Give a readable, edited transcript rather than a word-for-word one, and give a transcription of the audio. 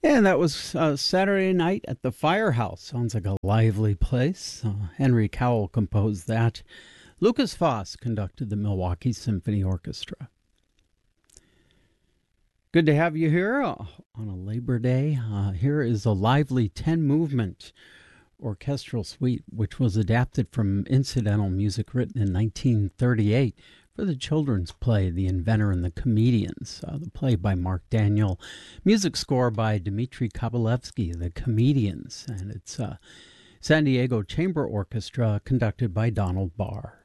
And that was Saturday Night at the Firehouse. Sounds like a lively place. Henry Cowell composed that. Lucas Foss conducted the Milwaukee Symphony Orchestra. Good to have you here on a Labor Day. Here is a lively 10-movement orchestral suite, which was adapted from incidental music written in 1938 for the children's play The Inventor and the Comedians, the play by Mark Daniel, music score by Dmitri Kabalevsky, The Comedians, and it's San Diego Chamber Orchestra conducted by Donald Barr.